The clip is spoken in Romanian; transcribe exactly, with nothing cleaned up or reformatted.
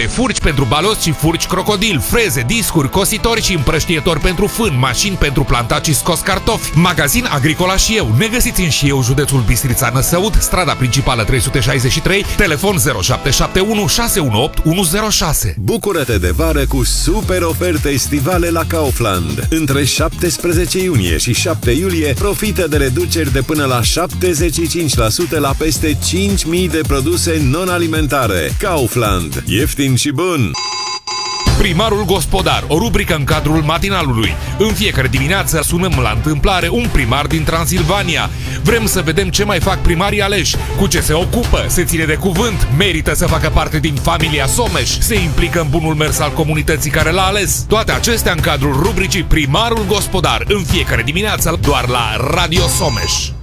furci pentru balos și furci crocodil, freze, discuri, cositori și împrăștietori pentru fân, mașini pentru plantat și scos cartofi. Magazin Agricola și eu. Ne găsiți în Șieu, județul Bistrița Năsăud, strada principală trei sute șaizeci și trei, telefon zero șapte șapte unu șase unu opt unu zero șase. Bucură-te de vară cu super oferte estivale la Kaufland. Între șaptesprezece iunie și șapte iulie, profită de reduceri de până la șaptezeci și cinci la sută la peste cinci mii de produse non-alimentare. Kaufland. Ieftin și bun! Primarul Gospodar, o rubrică în cadrul matinalului. În fiecare dimineață sunăm la întâmplare un primar din Transilvania. Vrem să vedem ce mai fac primarii aleși, cu ce se ocupă, se ține de cuvânt, merită să facă parte din familia Someș, se implică în bunul mers al comunității care l-a ales. Toate acestea în cadrul rubricii Primarul Gospodar, în fiecare dimineață doar la Radio Someș.